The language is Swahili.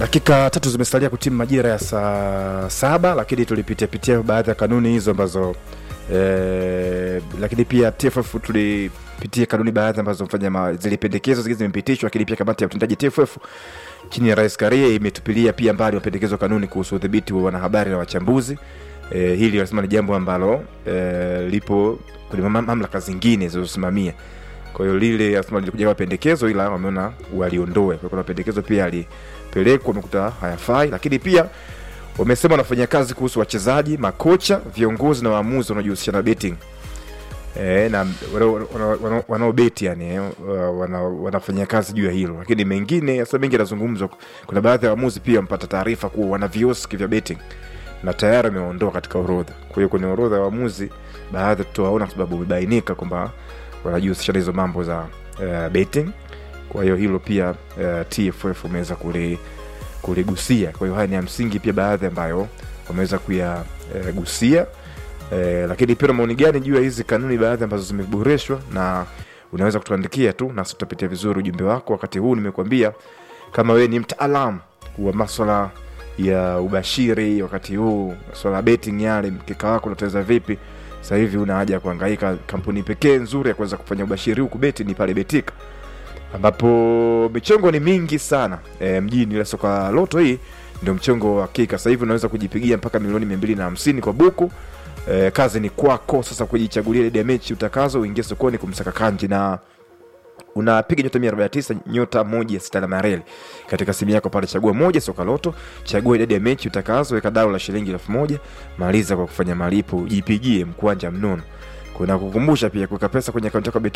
Dakika 3 zimesalia kutimu majira ya saa 7, lakini tulipitia baadhi ya kanuni hizo ambazo lakini pia TFF tulipitia kanuni baadhi ambazo mfanya zilipendekezwa zimepitishwa, lakini pia kamati ya utendaji TFF chini ya Rais Karia imetupilia pia mbali mapendekezo kanuni kuhusu udhibiti wa wanahabari na wachambuzi. Hili wanasema ni jambo ambalo lipo kwenye mamlaka zingine zinazosimamia. Kwa hiyo lile anasema lilikuja kama pendekezo, ila wameona waliondoe. Kwa hiyo pendekezo pia alipelekwa, wamekuta hayafai, lakini pia wamesema wanafanya kazi kuhusu wachezaji, makocha, viongozi na waamuzi wanaojihusisha na betting. Na wanaobeti yani wanafanya kazi juu ya hilo. Lakini mengine sasa mengi yanazungumzwa, kuna baadhi ya waamuzi pia mpata taarifa kuwa wana vioski vya betting na tayari wameondoka katika orodha. Kwa hiyo kwenye orodha ya waamuzi baadhi tutawaona kwa sababu imebainika kwamba wanajihusisha na hizo mambo za betting. Kwa hiyo hilo pia TFF umeweza kuligusia. Kwa hiyo haya ni msingi pia baadhi ambayo wameweza kuyagusia. Lakini pia maoni gani juu ya hizi kanuni baadhi ambazo zimeboreshwa, na unaweza kutuandikia tu na tutapitia vizuri ujumbe wako. Wakati huu nimekuambia kama wewe ni mtaalamu wa masuala ya ubashiri, wakati huu masuala betting yale mkeka wako unataweza vipi, sasa hivi una haja kuhangaika. Kampuni pekee nzuri ya kuweza kufanya ubashiri huku beti ni pale Betika, ambapo michongo ni mingi sana mjini. Ile soka loto hii ndio mchongo wa hakika. Sasa hivi unaweza kujipigia mpaka milioni 250 kwa buku. Kazi ni kwako sasa kujichagulia ile mechi utakazo, uingie sokoni kumsaka kanji, na unapiga nyota 149 nyota 1 alama ya reli katika simu yako pale. Chagua moja soka loto, chagua idadi ya mechi utakazo, weka dau la shilingi 1000, maliza kwa kufanya malipo, jipigie mkwanja mnono. Kuna kukumbusha pia kuweka pesa kwenye akaunti yako